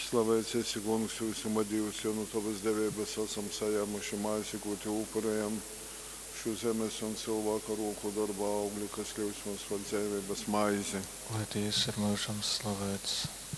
Славиться Сігон, всю Симадію, Сіну, то бездеве, безсосом саямо, шимайся, кути упораям, що земе сонце овака руку дорба, обліка слівчмо, свальцеве, безмайзі. Lai Dievs ir mūžam slavēts.